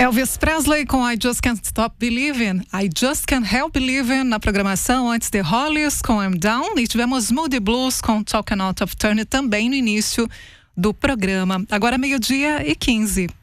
Elvis Presley com I Just Can't Stop Believing, I Just Can't Help Believing na programação. Antes The Hollies com I'm Down e tivemos Moody Blues com Talking Out of Turn também no início do programa. Agora 12:15.